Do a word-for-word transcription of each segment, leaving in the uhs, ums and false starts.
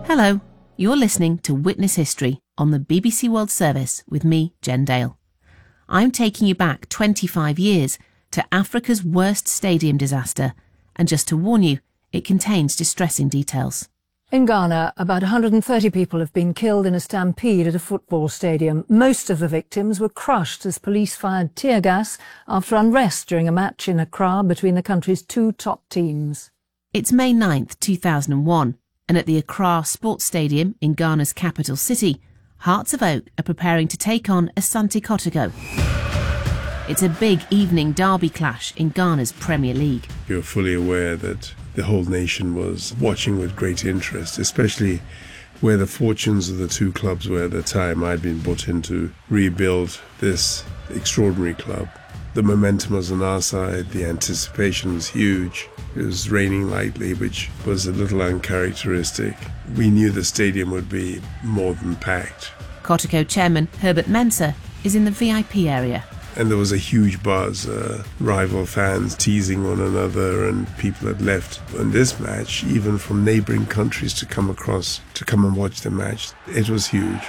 Hello, you're listening to Witness History on the B B C World Service with me, Jen Dale. I'm taking you back twenty-five years to Africa's worst stadium disaster, and just to warn you, it contains distressing details. In Ghana, about one hundred thirty people have been killed in a stampede at a football stadium. Most of the victims were crushed as police fired tear gas after unrest during a match in Accra between the country's two top teams. It's May ninth, two thousand one, and at the Accra Sports Stadium in Ghana's capital city, Hearts of Oak are preparing to take on Asante Kotoko. It's a big evening derby clash in Ghana's Premier League. You're fully aware that the whole nation was watching with great interest, especially where the fortunes of the two clubs were at the time. I'd been brought in to rebuild this extraordinary club. The momentum was on our side, the anticipation was huge. It was raining lightly, which was a little uncharacteristic. We knew the stadium would be more than packed. Kotoko chairman Herbert Mensah is in the V I P area. And there was a huge buzz, uh, rival fans teasing one another, and people had left in this match, even from neighbouring countries, to come across to come and watch the match. It was huge.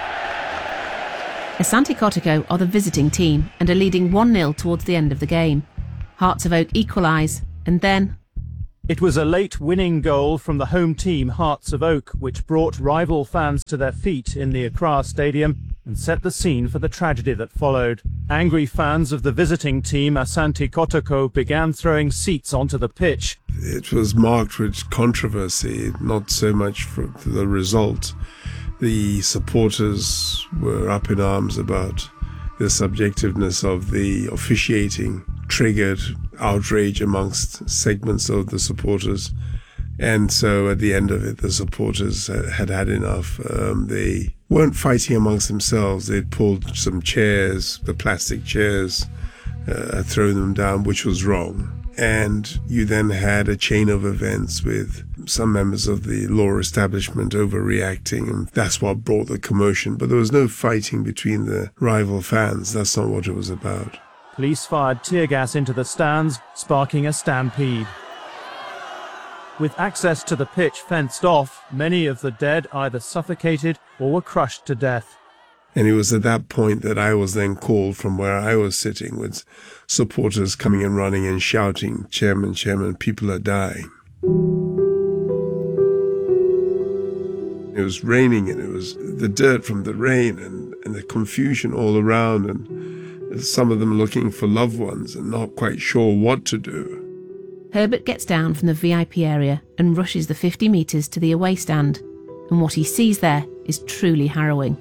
Asante Kotoko are the visiting team and are leading one nil towards the end of the game. Hearts of Oak equalise, and then... It was a late winning goal from the home team, Hearts of Oak, which brought rival fans to their feet in the Accra Stadium and set the scene for the tragedy that followed. Angry fans of the visiting team, Asante Kotoko, began throwing seats onto the pitch. It was marked with controversy, not so much for the result. The supporters were up in arms about the subjectiveness of the officiating, triggered outrage amongst segments of the supporters. And so at the end of it, the supporters had had enough. Um, they weren't fighting amongst themselves. They'd pulled some chairs, the plastic chairs, uh, thrown them down, which was wrong. And you then had a chain of events with some members of the law establishment overreacting, and that's what brought the commotion. But there was no fighting between the rival fans. That's not what it was about. Police fired tear gas into the stands, sparking a stampede. With access to the pitch fenced off, many of the dead either suffocated or were crushed to death. And it was at that point that I was then called from where I was sitting, with supporters coming and running and shouting, "Chairman, Chairman, people are dying." It was raining, and it was the dirt from the rain and, and the confusion all around, and some of them looking for loved ones and not quite sure what to do. Herbert gets down from the V I P area and rushes the fifty metres to the away stand, and what he sees there is truly harrowing.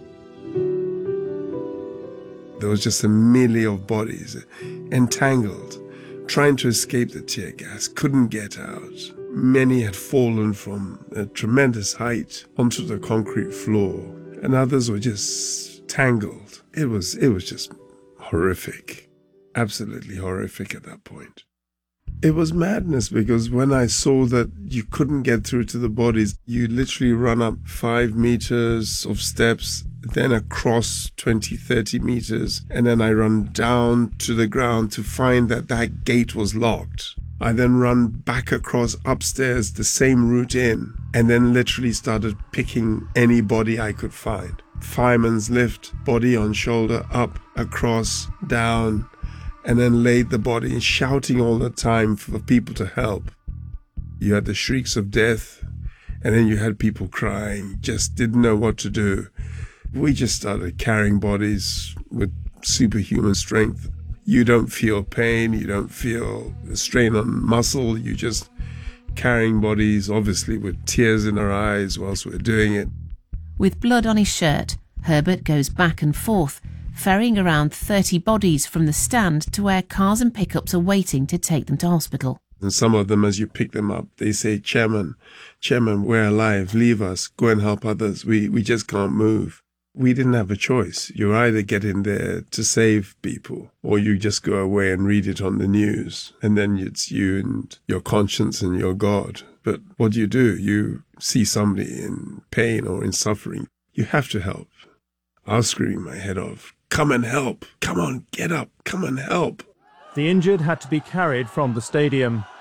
There was just a melee of bodies, entangled, trying to escape the tear gas, couldn't get out. Many had fallen from a tremendous height onto the concrete floor, and others were just tangled. It was, it was just horrific, absolutely horrific at that point. It was madness, because when I saw that you couldn't get through to the bodies, you literally run up five meters of steps, then across twenty, thirty meters, and then I run down to the ground to find that that gate was locked. I then run back across upstairs, the same route in, and then literally started picking any body I could find. Fireman's lift, body on shoulder, up, across, down, and then laid the body, and shouting all the time for people to help. You had the shrieks of death, and then you had people crying, just didn't know what to do. We just started carrying bodies with superhuman strength. You don't feel pain, you don't feel the strain on muscle, you just carrying bodies, obviously with tears in our eyes whilst we're doing it. With blood on his shirt, Herbert goes back and forth, ferrying around thirty bodies from the stand to where cars and pickups are waiting to take them to hospital. And some of them, as you pick them up, they say, Chairman, Chairman, we're alive, leave us, go and help others, we, we just can't move. We didn't have a choice. You either get in there to save people, or you just go away and read it on the news, and then it's you and your conscience and your God. But what do you do? You see somebody in pain or in suffering, you have to help. I was screaming my head off, come and help, come on, get up, come and help. The injured had to be carried from the stadium.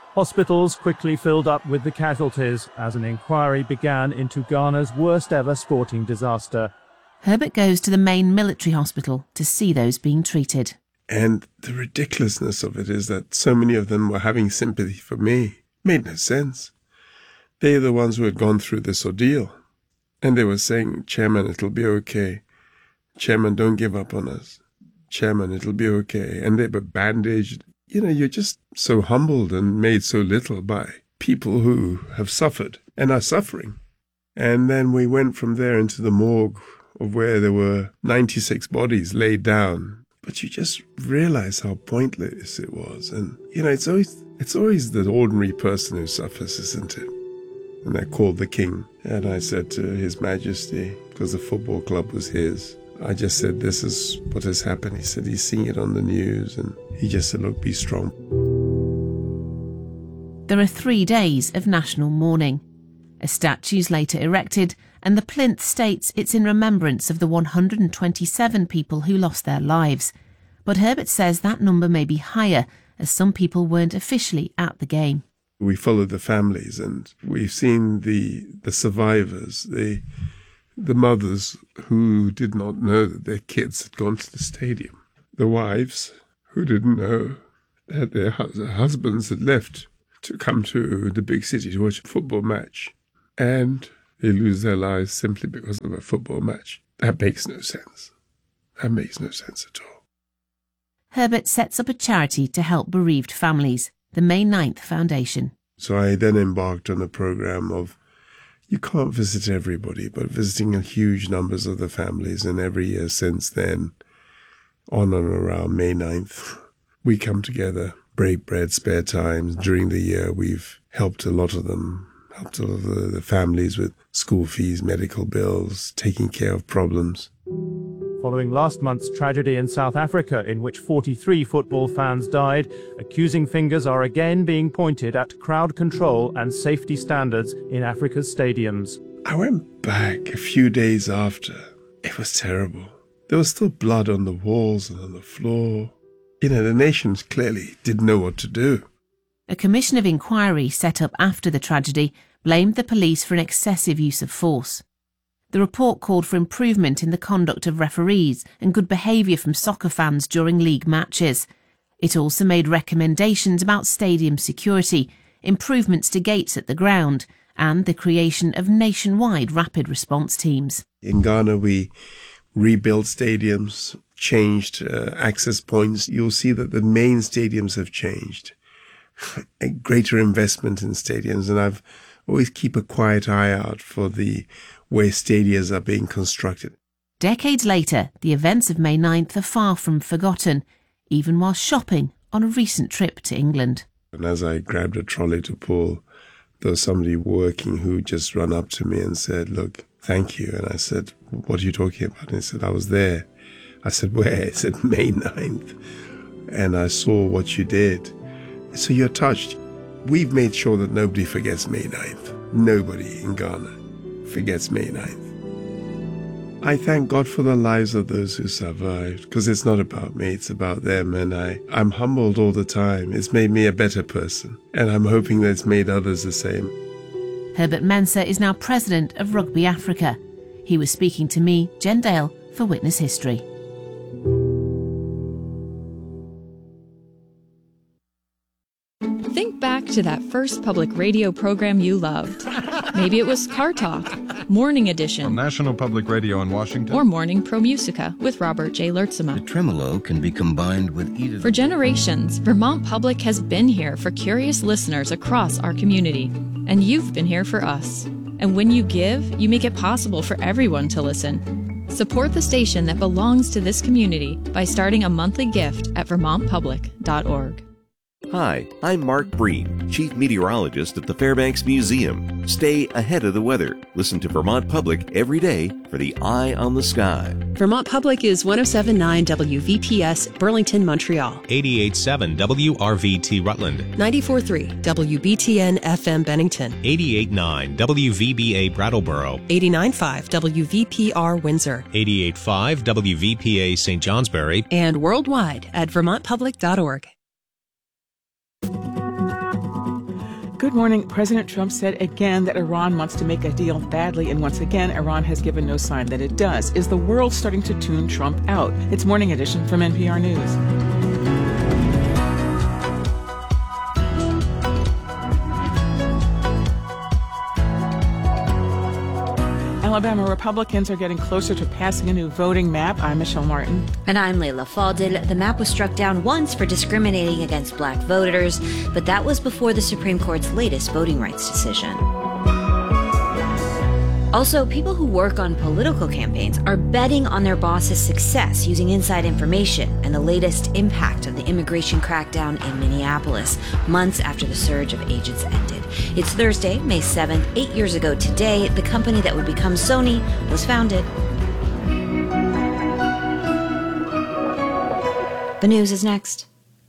Hospitals quickly filled up with the casualties as an inquiry began into Ghana's worst ever sporting disaster. Herbert goes to the main military hospital to see those being treated. And the ridiculousness of it is that so many of them were having sympathy for me. Made no sense. They're the ones who had gone through this ordeal. And they were saying, Chairman, it'll be okay. Chairman, don't give up on us. Chairman, it'll be okay. And they were bandaged. You know, you're just so humbled and made so little by people who have suffered and are suffering. And then we went from there into the morgue of where there were ninety-six bodies laid down. But you just realize how pointless it was. And, you know, it's always it's always the ordinary person who suffers, isn't it? And I called the king. And I said to His Majesty, because the football club was his, I just said, this is what has happened. He said he's seeing it on the news. And he just said, look, be strong. There are three days of national mourning. A statue's later erected, and the plinth states it's in remembrance of the one hundred twenty-seven people who lost their lives. But Herbert says that number may be higher, as some people weren't officially at the game. We followed the families, and we've seen the the survivors, the the mothers who did not know that their kids had gone to the stadium, the wives who didn't know that their husbands had left to come to the big city to watch a football match, and they lose their lives simply because of a football match. That makes no sense. That makes no sense at all. Herbert sets up a charity to help bereaved families, the May ninth Foundation. So I then embarked on a program of, you can't visit everybody, but visiting a huge numbers of the families. And every year since then, on and around May ninth, we come together, break bread, spare times. During the year, we've helped a lot of them, helped a lot of the, the families with school fees, medical bills, taking care of problems. Following last month's tragedy in South Africa, in which forty-three football fans died, accusing fingers are again being pointed at crowd control and safety standards in Africa's stadiums. I went back a few days after. It was terrible. There was still blood on the walls and on the floor. You know, the nations clearly didn't know what to do. A commission of inquiry set up after the tragedy blamed the police for an excessive use of force. The report called for improvement in the conduct of referees and good behaviour from soccer fans during league matches. It also made recommendations about stadium security, improvements to gates at the ground, and the creation of nationwide rapid response teams. In Ghana, we rebuilt stadiums, changed uh, access points. You'll see that the main stadiums have changed. A greater investment in stadiums, and I've always keep a quiet eye out for the way stadiums are being constructed. Decades later, the events of May ninth are far from forgotten, even while shopping on a recent trip to England. And as I grabbed a trolley to pull, there was somebody working who just ran up to me and said, look, thank you. And I said, what are you talking about? And he said, I was there. I said, where? He said, May ninth. And I saw what you did. So you're touched. We've made sure that nobody forgets May ninth. Nobody in Ghana forgets May ninth. I thank God for the lives of those who survived, because it's not about me, it's about them, and I, I'm humbled all the time. It's made me a better person, and I'm hoping that it's made others the same. Herbert Mensah is now president of Rugby Africa. He was speaking to me, Jen Dale, for Witness History. Think back to that first public radio program you loved. Maybe it was Car Talk, Morning Edition, on National Public Radio in Washington, or Morning Pro Musica with Robert J. Lertzema. The tremolo can be combined with either. For generations, Vermont Public has been here for curious listeners across our community, and you've been here for us. And when you give, you make it possible for everyone to listen. Support the station that belongs to this community by starting a monthly gift at vermont public dot org. Hi, I'm Mark Breen, Chief Meteorologist at the Fairbanks Museum. Stay ahead of the weather. Listen to Vermont Public every day for the Eye on the Sky. Vermont Public is one oh seven point nine W V P S, Burlington, Montreal. eighty-eight point seven W R V T Rutland. ninety-four point three W B T N F M Bennington. eighty-eight point nine W V B A Brattleboro. eighty-nine point five W V P R Windsor. eighty-eight point five W V P A Saint Johnsbury. And worldwide at vermont public dot org. Good morning. President Trump said again that Iran wants to make a deal badly, and once again, Iran has given no sign that it does. Is the world starting to tune Trump out? It's Morning Edition from N P R News. Alabama Republicans are getting closer to passing a new voting map. I'm Michelle Martin. And I'm Layla Faldil. The map was struck down once for discriminating against black voters, but that was before the Supreme Court's latest voting rights decision. Also, people who work on political campaigns are betting on their boss's success using inside information and the latest impact of the immigration crackdown in Minneapolis, months after the surge of agents ended. It's Thursday, May seventh. Eight years ago today, the company that would become Sony was founded. The news is next.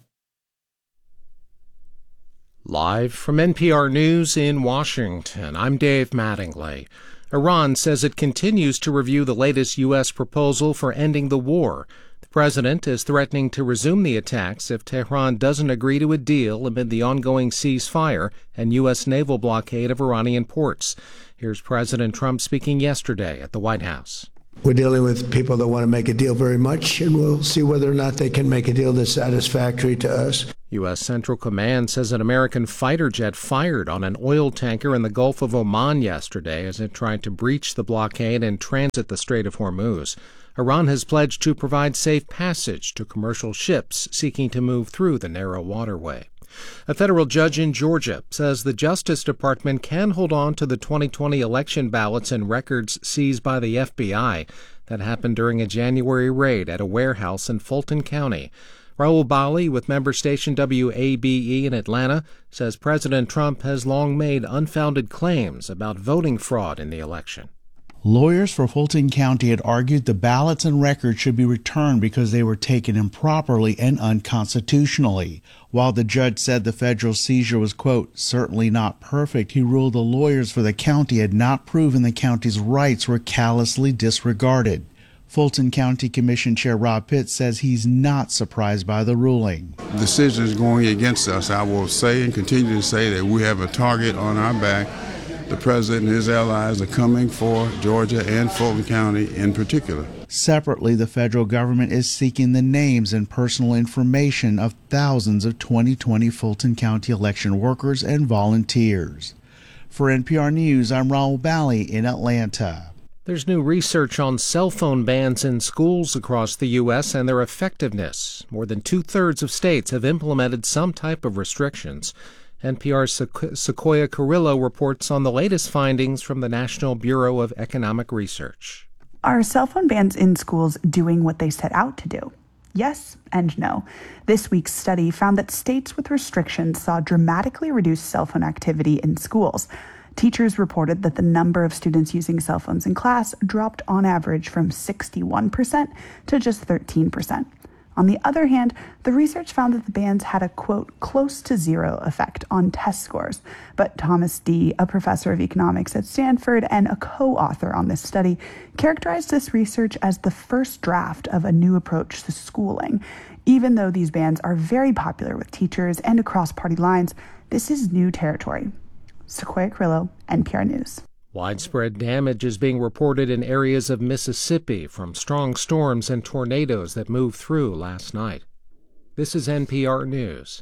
Live from N P R News in Washington, I'm Dave Mattingly. Iran says it continues to review the latest U S proposal for ending the war. The president is threatening to resume the attacks if Tehran doesn't agree to a deal amid the ongoing ceasefire and U S naval blockade of Iranian ports. Here's President Trump speaking yesterday at the White House. We're dealing with people that want to make a deal very much, and we'll see whether or not they can make a deal that's satisfactory to us. U S Central Command says an American fighter jet fired on an oil tanker in the Gulf of Oman yesterday as it tried to breach the blockade and transit the Strait of Hormuz. Iran has pledged to provide safe passage to commercial ships seeking to move through the narrow waterway. A federal judge in Georgia says the Justice Department can hold on to the twenty twenty election ballots and records seized by the F B I. That happened during a January raid at a warehouse in Fulton County. Raul Bali with member station W A B E in Atlanta says President Trump has long made unfounded claims about voting fraud in the election. Lawyers for Fulton County had argued the ballots and records should be returned because they were taken improperly and unconstitutionally. While the judge said the federal seizure was, quote, certainly not perfect, he ruled the lawyers for the county had not proven the county's rights were callously disregarded. Fulton County Commission Chair Rob Pitts says he's not surprised by the ruling. The decision is going against us. I will say and continue to say that we have a target on our back. The president and his allies are coming for Georgia and Fulton County in particular. Separately, the federal government is seeking the names and personal information of thousands of twenty twenty Fulton County election workers and volunteers. For N P R News, I'm Raul Bali in Atlanta. There's new research on cell phone bans in schools across the U S and their effectiveness. More than two-thirds of states have implemented some type of restrictions. N P R's Sequoia Carrillo reports on the latest findings from the National Bureau of Economic Research. Are cell phone bans in schools doing what they set out to do? Yes and no. This week's study found that states with restrictions saw dramatically reduced cell phone activity in schools. Teachers reported that the number of students using cell phones in class dropped on average from sixty-one percent to just thirteen percent. On the other hand, the research found that the bans had a, quote, close to zero effect on test scores. But Thomas Dee, a professor of economics at Stanford and a co-author on this study, characterized this research as the first draft of a new approach to schooling. Even though these bans are very popular with teachers and across party lines, this is new territory. Sequoia Carrillo, N P R News. Widespread damage is being reported in areas of Mississippi from strong storms and tornadoes that moved through last night. This is N P R News.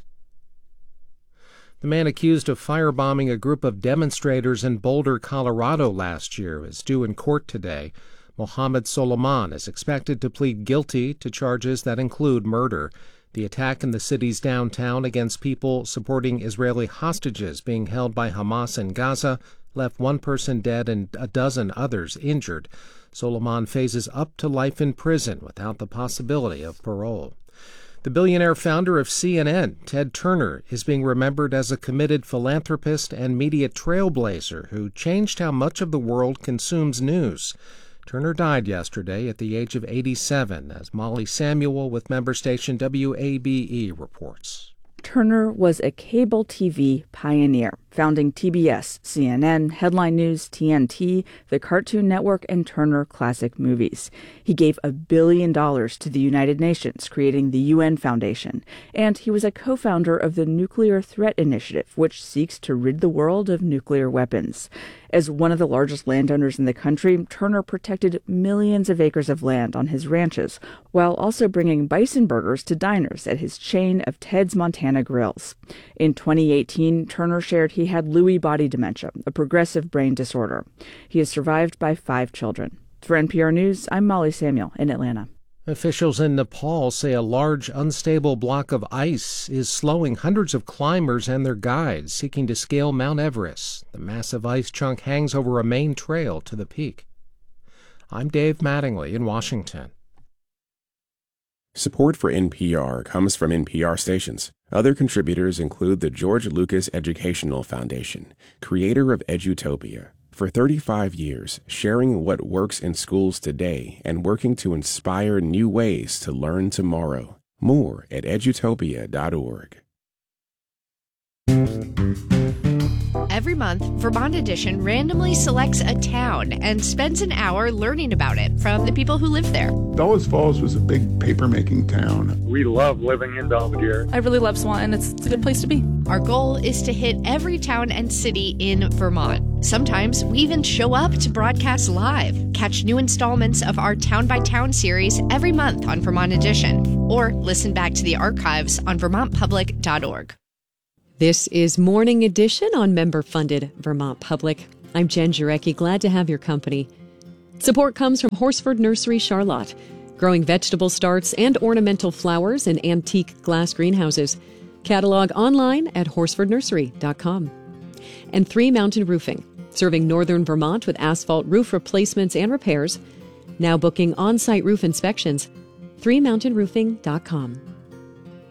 The man accused of firebombing a group of demonstrators in Boulder, Colorado last year is due in court today. Mohammed Soliman is expected to plead guilty to charges that include murder. The attack in the city's downtown against people supporting Israeli hostages being held by Hamas in Gaza left one person dead and a dozen others injured. Soliman faces up to life in prison without the possibility of parole. The billionaire founder of C N N, Ted Turner, is being remembered as a committed philanthropist and media trailblazer who changed how much of the world consumes news. Turner died yesterday at the age of eighty-seven, as Molly Samuel with member station W A B E reports. Turner was a cable T V pioneer, founding T B S, C N N, Headline News, T N T, the Cartoon Network, and Turner Classic Movies. He gave a billion dollars to the United Nations, creating the U N Foundation. And he was a co-founder of the Nuclear Threat Initiative, which seeks to rid the world of nuclear weapons. As one of the largest landowners in the country, Turner protected millions of acres of land on his ranches, while also bringing bison burgers to diners at his chain of Ted's Montana Grills. In twenty eighteen, Turner shared he had Lewy body dementia, a progressive brain disorder. He is survived by five children. For N P R News, I'm Molly Samuel in Atlanta. Officials in Nepal say a large, unstable block of ice is slowing hundreds of climbers and their guides seeking to scale Mount Everest. The massive ice chunk hangs over a main trail to the peak. I'm Dave Mattingly in Washington. Support for N P R comes from N P R stations. Other contributors include the George Lucas Educational Foundation, creator of Edutopia. For thirty-five years, sharing what works in schools today and working to inspire new ways to learn tomorrow. More at edutopia dot org. Every month, Vermont Edition randomly selects a town and spends an hour learning about it from the people who live there. Bellows Falls was a big paper-making town. We love living in Belvedere. I really love Swanton. It's, it's a good place to be. Our goal is to hit every town and city in Vermont. Sometimes we even show up to broadcast live. Catch new installments of our Town by Town series every month on Vermont Edition, or listen back to the archives on vermont public dot org. This is Morning Edition on member-funded Vermont Public. I'm Jen Jarecki, glad to have your company. Support comes from Horsford Nursery, Charlotte, growing vegetable starts and ornamental flowers in antique glass greenhouses. Catalog online at horsford nursery dot com. And Three Mountain Roofing, serving northern Vermont with asphalt roof replacements and repairs. Now booking on-site roof inspections. three mountain roofing dot com.